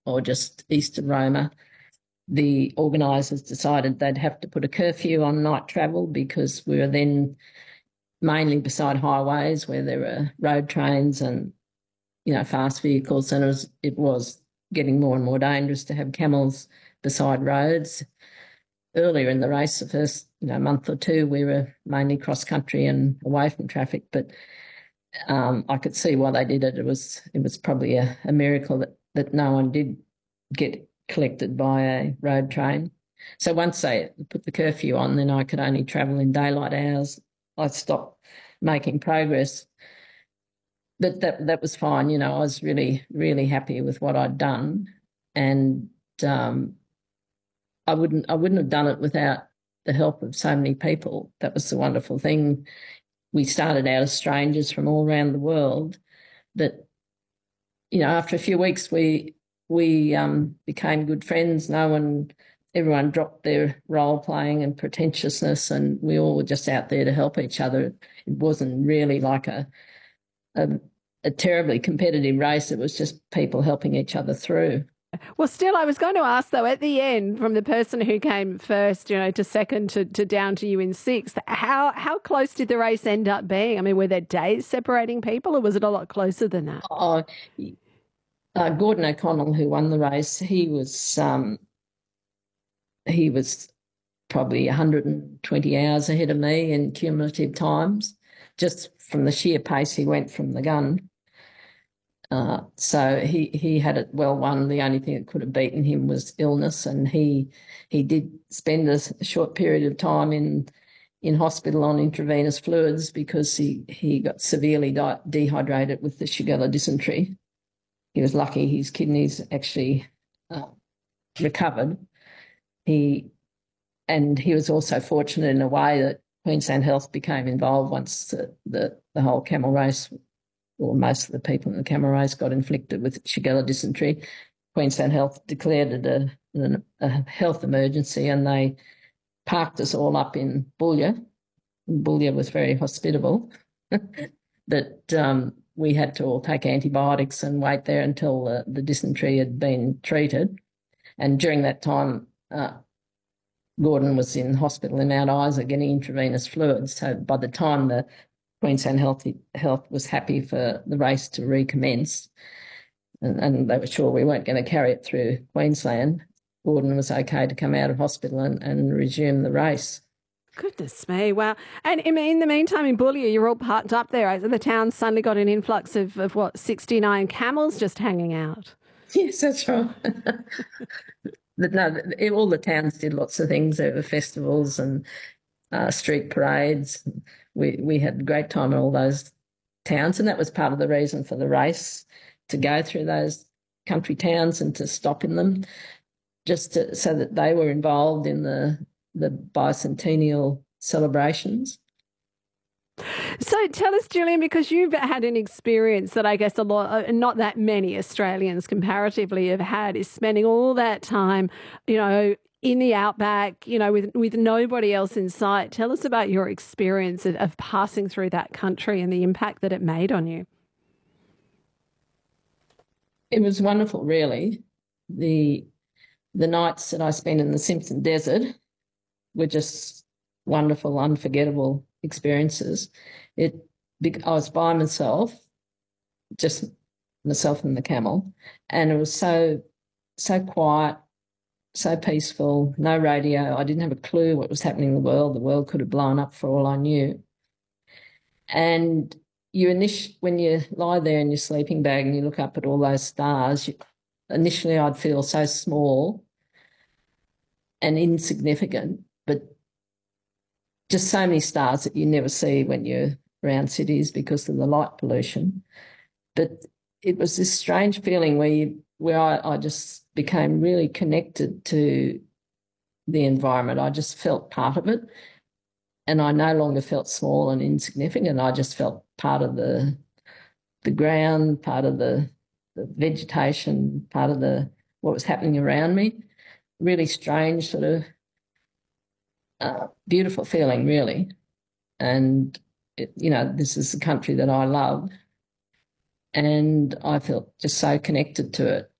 or just east of Roma, the organisers decided they'd have to put a curfew on night travel because we were then mainly beside highways where there were road trains and, fast vehicles, and it was getting more and more dangerous to have camels beside roads. Earlier in the race, the first month or two, we were mainly cross country and away from traffic, but I could see why they did it. It was probably a miracle that no one did get collected by a road train. So once they put the curfew on, then I could only travel in daylight hours. I stopped making progress. But that was fine. I was really, really happy with what I'd done. And I wouldn't have done it without the help of so many people. That was the wonderful thing. We started out as strangers from all around the world. That, after a few weeks, we became good friends. Everyone dropped their role playing and pretentiousness, and we all were just out there to help each other. It wasn't really like a terribly competitive race. It was just people helping each other through. Well, still, I was going to ask, though, at the end, from the person who came first, to second to down to you in sixth, how close did the race end up being? I mean, were there days separating people, or was it a lot closer than that? Gordon O'Connell, who won the race, he was probably 120 hours ahead of me in cumulative times, just from the sheer pace he went from the gun. So he had it well won. The only thing that could have beaten him was illness, and he did spend a short period of time in hospital on intravenous fluids because he got severely dehydrated with the Shigella dysentery. He was lucky his kidneys actually recovered. He was also fortunate in a way that Queensland Health became involved once the whole camel race, or most of the people in the camel race, got inflicted with Shigella dysentery. Queensland Health declared it a health emergency, and they parked us all up in Boulia. Boulia was very hospitable, but we had to all take antibiotics and wait there until the dysentery had been treated. And during that time, Gordon was in hospital in Mount Isa getting intravenous fluids. So by the time the Queensland Health was happy for the race to recommence, and they were sure we weren't going to carry it through Queensland, Gordon was okay to come out of hospital and resume the race. Goodness me, wow. And in the meantime, in Boulia, you're all parked up there. The town suddenly got an influx of 69 camels just hanging out. Yes, that's right. But no, all the towns did lots of things. There were festivals and street parades. We had a great time in all those towns, and that was part of the reason for the race, to go through those country towns and to stop in them, just so that they were involved in the bicentennial celebrations. So tell us, Gillian, because you've had an experience that I guess not that many Australians comparatively have had, is spending all that time, in the outback, with nobody else in sight. Tell us about your experience of passing through that country and the impact that it made on you. It was wonderful, really. The nights that I spent in the Simpson Desert were just wonderful, unforgettable experiences. I was by myself, just myself and the camel, and it was so quiet, so peaceful, no radio. I didn't have a clue what was happening in the world. The world could have blown up for all I knew. And when you lie there in your sleeping bag and you look up at all those stars, initially I'd feel so small and insignificant, but just so many stars that you never see when you're around cities because of the light pollution. But it was this strange feeling where I just became really connected to the environment. I just felt part of it, and I no longer felt small and insignificant. I just felt part of the ground, part of the vegetation, part of what was happening around me. Really strange, sort of beautiful feeling, really. And this is the country that I love, and I felt just so connected to it.